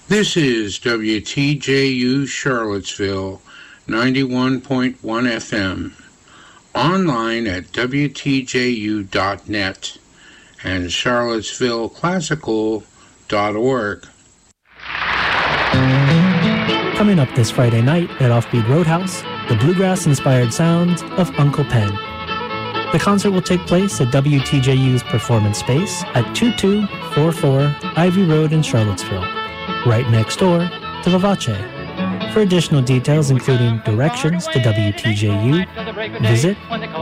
This is WTJU Charlottesville, 91.1 FM, online at WTJU.net and charlottesvilleclassical.org. Coming up this Friday night at Offbeat Roadhouse, the bluegrass-inspired sounds of Uncle Pen. The concert will take place at WTJU's Performance Space at 2244 Ivy Road in Charlottesville, right next door to Vivace. For additional details, including directions to WTJU, visit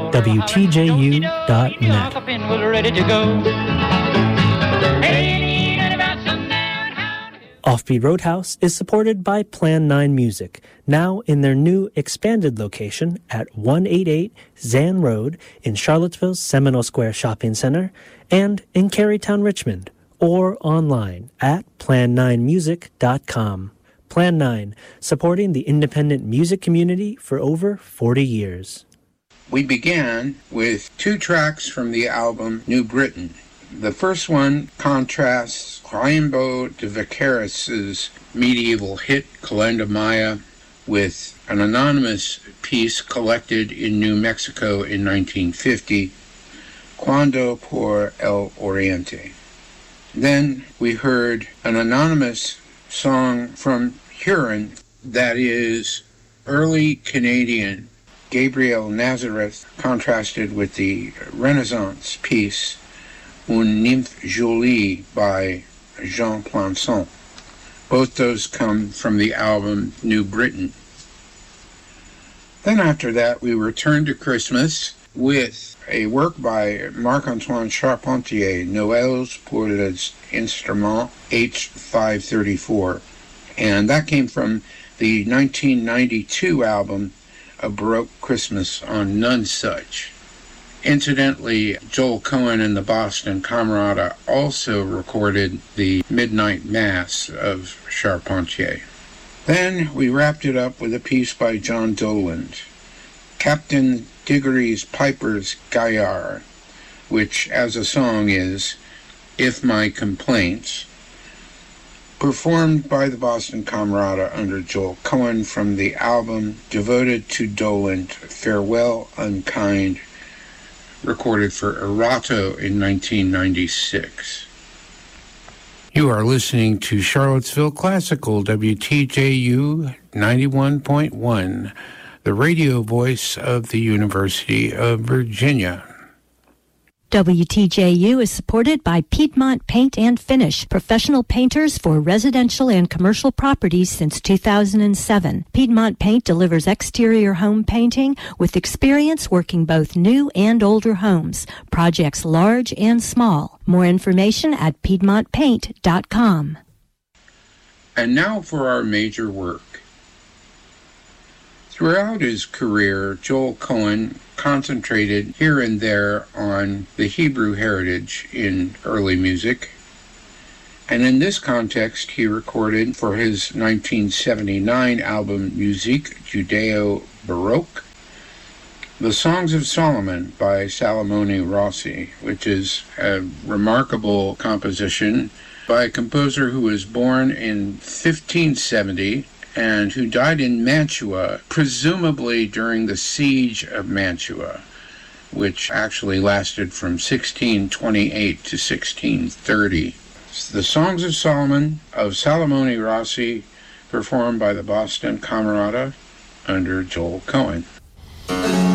WTJU.net. Offbeat Roadhouse is supported by Plan 9 Music, now in their new expanded location at 188 Zan Road in Charlottesville's Seminole Square Shopping Center and in Carytown, Richmond, or online at plan9music.com. Plan 9, supporting the independent music community for over 40 years. We began with two tracks from the album New Britain. The first one contrasts Raimbo de Vaqueros' medieval hit Calenda Maya with an anonymous piece collected in New Mexico in 1950, Cuando por el Oriente. Then we heard an anonymous song from Huron that is early Canadian Gabriel Nazareth contrasted with the Renaissance piece Une Nymphe Jolie by Jean Plançon. Both those come from the album New Britain. Then after that, we returned to Christmas with a work by Marc-Antoine Charpentier, Noëls pour les Instruments, H534. And that came from the 1992 album A Baroque Christmas on Nonesuch. Incidentally, Joel Cohen and the Boston Camerata also recorded the Midnight Mass of Charpentier. Then we wrapped it up with a piece by John Doland, Captain Diggory's Piper's Gaillard, which as a song is If My Complaints, performed by the Boston Camerata under Joel Cohen from the album devoted to Doland, Farewell Unkind, recorded for Erato in 1996. You are listening to Charlottesville Classical, WTJU 91.1, the radio voice of the University of Virginia. WTJU is supported by Piedmont Paint and Finish, professional painters for residential and commercial properties since 2007. Piedmont Paint delivers exterior home painting with experience working both new and older homes, projects large and small. More information at piedmontpaint.com. And now for our major work. Throughout his career, Joel Cohen concentrated here and there on the Hebrew heritage in early music. And in this context, he recorded for his 1979 album Musique Judeo-Baroque, The Songs of Solomon by Salomone Rossi, which is a remarkable composition by a composer who was born in 1570 and who died in Mantua, presumably during the Siege of Mantua, which actually lasted from 1628 to 1630. The Songs of Solomon of Salomone Rossi, performed by the Boston Camerata under Joel Cohen.